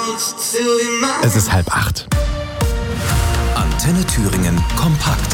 Es ist 7:30. Antenne Thüringen kompakt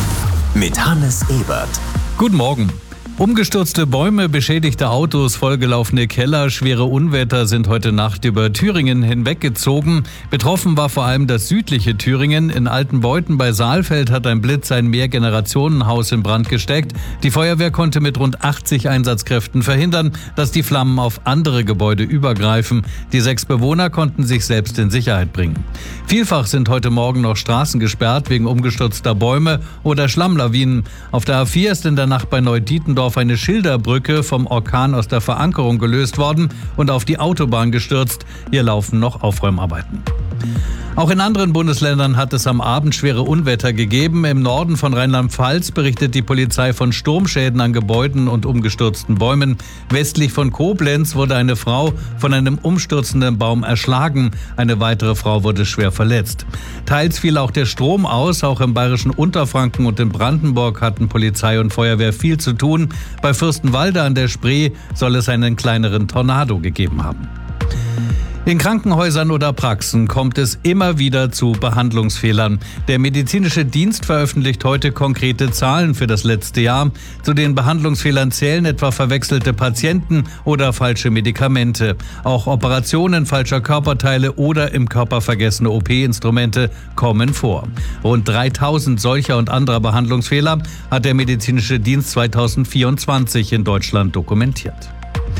mit Hannes Ebert. Guten Morgen. Umgestürzte Bäume, beschädigte Autos, vollgelaufene Keller, schwere Unwetter sind heute Nacht über Thüringen hinweggezogen. Betroffen war vor allem das südliche Thüringen. In Altenbeuthen bei Saalfeld hat ein Blitz ein Mehrgenerationenhaus in Brand gesteckt. Die Feuerwehr konnte mit rund 80 Einsatzkräften verhindern, dass die Flammen auf andere Gebäude übergreifen. Die 6 Bewohner konnten sich selbst in Sicherheit bringen. Vielfach sind heute Morgen noch Straßen gesperrt wegen umgestürzter Bäume oder Schlammlawinen. Auf der A4 ist in der Nacht bei Neudietendorf eine Schilderbrücke vom Orkan aus der Verankerung gelöst worden und auf die Autobahn gestürzt. Hier laufen noch Aufräumarbeiten. Auch in anderen Bundesländern hat es am Abend schwere Unwetter gegeben. Im Norden von Rheinland-Pfalz berichtet die Polizei von Sturmschäden an Gebäuden und umgestürzten Bäumen. Westlich von Koblenz wurde eine Frau von einem umstürzenden Baum erschlagen. Eine weitere Frau wurde schwer verletzt. Teils fiel auch der Strom aus. Auch im bayerischen Unterfranken und in Brandenburg hatten Polizei und Feuerwehr viel zu tun. Bei Fürstenwalde an der Spree soll es einen kleineren Tornado gegeben haben. In Krankenhäusern oder Praxen kommt es immer wieder zu Behandlungsfehlern. Der medizinische Dienst veröffentlicht heute konkrete Zahlen für das letzte Jahr. Zu den Behandlungsfehlern zählen etwa verwechselte Patienten oder falsche Medikamente. Auch Operationen falscher Körperteile oder im Körper vergessene OP-Instrumente kommen vor. Rund 3000 solcher und anderer Behandlungsfehler hat der medizinische Dienst 2024 in Deutschland dokumentiert.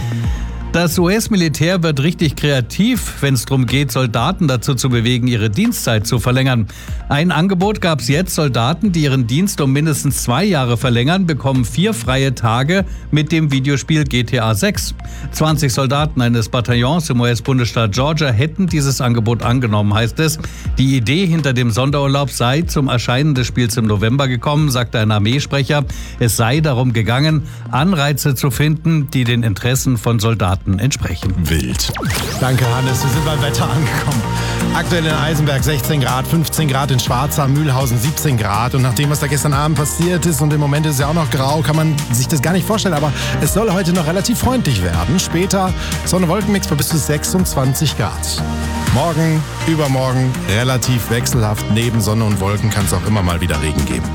Das US-Militär wird richtig kreativ, wenn es darum geht, Soldaten dazu zu bewegen, ihre Dienstzeit zu verlängern. Ein Angebot gab es jetzt. Soldaten, die ihren Dienst um mindestens 2 Jahre verlängern, bekommen 4 freie Tage mit dem Videospiel GTA 6. 20 Soldaten eines Bataillons im US-Bundesstaat Georgia hätten dieses Angebot angenommen, heißt es. Die Idee hinter dem Sonderurlaub sei zum Erscheinen des Spiels im November gekommen, sagte ein Armeesprecher. Es sei darum gegangen, Anreize zu finden, die den Interessen von Soldaten entsprechen. Wild. Danke, Hannes. Wir sind beim Wetter angekommen. Aktuell in Eisenberg 16 Grad, 15 Grad in Schwarzheim, Mühlhausen 17 Grad. Und nach dem, was da gestern Abend passiert ist und im Moment ist es ja auch noch grau, kann man sich das gar nicht vorstellen. Aber es soll heute noch relativ freundlich werden. Später Sonne-Wolkenmix bei bis zu 26 Grad. Morgen, übermorgen relativ wechselhaft. Neben Sonne und Wolken kann es auch immer mal wieder Regen geben.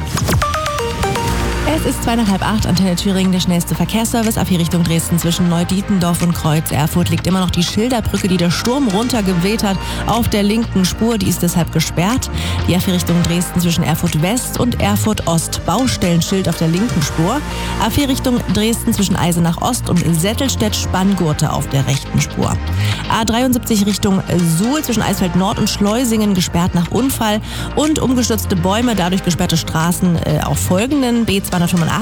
Es ist 7:45, Antenne Thüringen, der schnellste Verkehrsservice. Ab hier Richtung Dresden zwischen Neudietendorf und Kreuz Erfurt liegt immer noch die Schilderbrücke, die der Sturm runtergeweht hat, auf der linken Spur. Die ist deshalb gesperrt. Die ab hier Richtung Dresden zwischen Erfurt West und Erfurt Ost. Baustellenschild auf der linken Spur. Ab hier Richtung Dresden zwischen Eisenach Ost und Settelstedt Spanngurte auf der rechten Spur. A73 Richtung Suhl zwischen Eisfeld Nord und Schleusingen gesperrt nach Unfall. Und umgestürzte Bäume, dadurch gesperrte Straßen auf folgenden B285